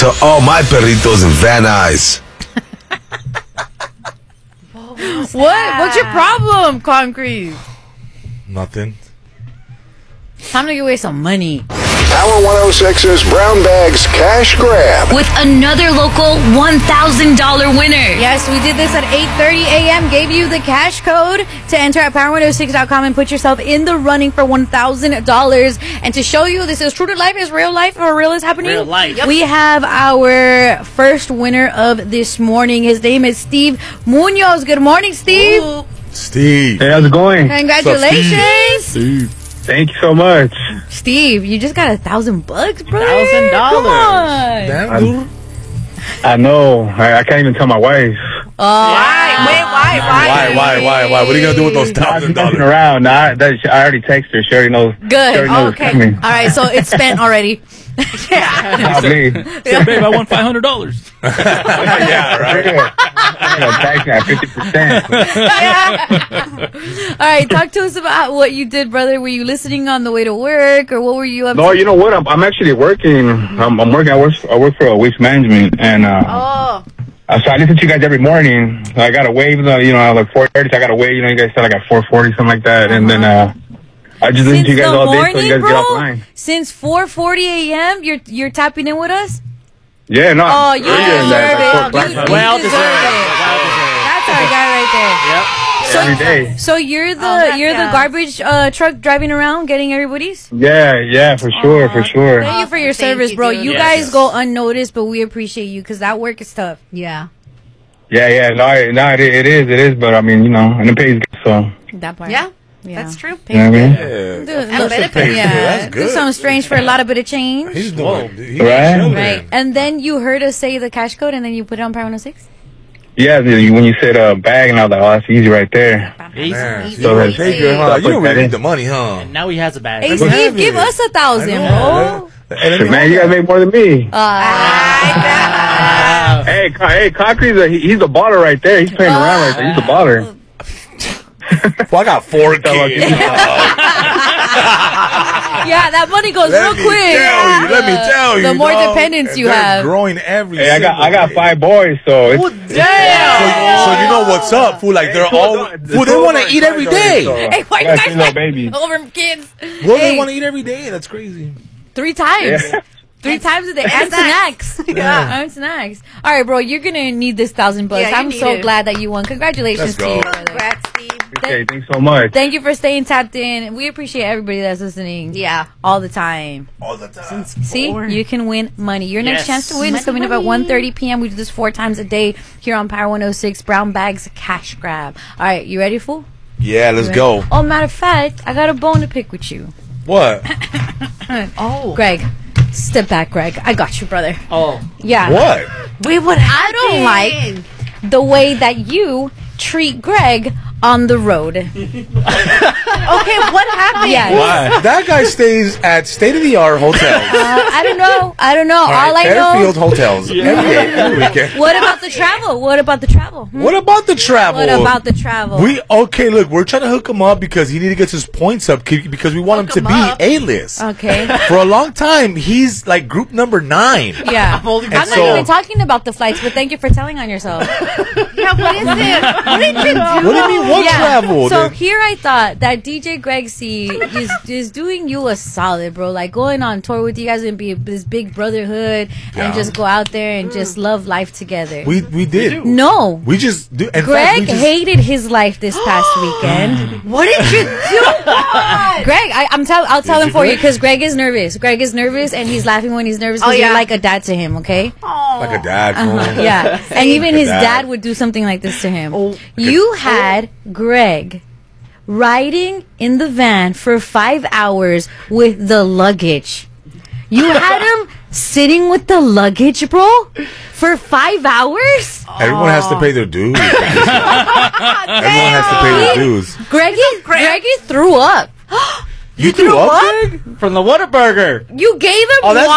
To all my perritos and Van Nuys. What? What's your problem, Concrete? Nothing. Time to give away some money. Power 106's Brown Bags Cash Grab. With another local $1,000 winner. Yes, we did this at 8:30 a.m. Gave you the cash code to enter at power106.com and put yourself in the running for $1,000. And to show you this is true to life, is real life, or real is happening? Real life. Yep. We have our first winner of this morning. His name is Steve Munoz. Good morning, Steve. Ooh. Steve. Hey, how's it going? Congratulations. Steve. Thank you so much. Steve, you just got $1,000, brother. $1,000. Come on. Damn, dude. I know. I can't even tell my wife. Why? Why? What are you gonna do with those I'm messing $1,000? around. I already texted her. She already knows. Good. She already knows Okay. it's coming. All right. So it's spent already. Not me. So, babe, I won $500. Yeah, right. I'm gonna tax me at 50%. All right. Talk to us about what you did, brother. Were you listening on the way to work, or what were you up No, to? you know what? I'm actually working. I'm working. I work for Waste Management, and Oh. so I listen to you guys every morning. So I got to wave, like 4:30. So I got to wait. You know, you guys said like at 4:40, something like that, and then I just listen to you guys all day, so you guys get offline. Since 4:40 a.m., you're tapping in with us. Yeah, no. Oh, you earlier than deserve that, it. like 4 You o'clock. Well deserve deserved. it. Well deserved. That's our guy right there. Yep. Every day. So you're the garbage truck driving around getting everybody's. Yeah, for sure. Thank you for your service, bro. You dude. guys Yes. go unnoticed, but we appreciate you because that work is tough. Yeah. Yeah. No, it is. But I mean, you know, and it pays good, so. That part. Yeah. Yeah. That's true. You know what I mean? Yeah. Dude, And look, benefits. That's do good. something strange for a lot of bit of change. He's doing. He's Right? chilling. Right. And then you heard us say the cash code, and then you put it on Power 106? Yeah, when you said bag, and I was like, oh, that's easy right there. Easy. Man, Easy. So you take your, huh? You don't really Okay. need the money, huh? And now he has a bag. Hey, Let me Steve, have give it. us 1,000, I bro. know. Hey, let me Man, hold you guys that. make more than me. Wow. Hey, Concrete's he's a baller right there. He's playing around right there. He's a baller. Well, I got 4 kids. Yeah, that money goes real quick. Let me tell you. The more dog. dependents you They're have. growing every. Hey, I got single 5 boys, so it's. So you know what's up, fool? Like they're all. Fool, they want to eat every day. Hey, why I you got guys 3 little fight babies. over kids? Well, Hey, they want to eat every day. That's crazy. 3 times. Yeah. 3 times a day. And snacks. Yeah. And snacks. All right, bro, you're going to need this $1,000. Yeah, you I'm need so it. glad that you won. Congratulations Let's to go. you, brother. Congrats, Steve. Okay, thanks so much. Thank you for staying tapped in. We appreciate everybody that's listening. Yeah. All the time. All the time. See, you can win money. Your next Yes. chance to win is coming up at 1:30 p.m. We do this 4 times a day here on Power 106 Brown Bags Cash Grab. All right, you ready, fool? Yeah, let's go. Oh, matter of fact, I got a bone to pick with you. What? Oh. Greg, step back, Greg. I got you, brother. Oh. Yeah. What? Wait, what I don't like the way that you treat Greg on the road. Okay, what happened? Yes. Why? That guy stays at state-of-the-art hotels. I don't know. All I Airfield know. hotels every day, every weekend. What about the travel? What about the travel? What about the travel? Look, we're trying to hook him up because he need to get his points up because we want him to be A-list. Okay. For a long time, he's like group number 9. Yeah. only I'm not even talking about the flights, but thank you for telling on yourself. Yeah, what is it? What did you do? What do you mean, what travel? So here I thought that DJ Greg C is doing you a solid, bro. Like going on tour with you guys and be this big brotherhood and just go out there and just love life together. We did. No. We just do. In Greg fact, we just, hated his life this past weekend. What did you do? Greg, I'll tell Did him you, for you Greg? because Greg is nervous. Greg is nervous and he's laughing when he's nervous because Oh, yeah. you're like a dad to him, okay? like a dad. fool. Yeah. And even Like a his dad. dad would do something like this to him. You had Greg riding in the van for 5 hours with the luggage. You had him sitting with the luggage, bro, for 5 hours? Everyone has to pay their dues. Everyone has to pay their dues. Greggy threw up. You threw up, Greg? From the Whataburger. You gave him Oh, that's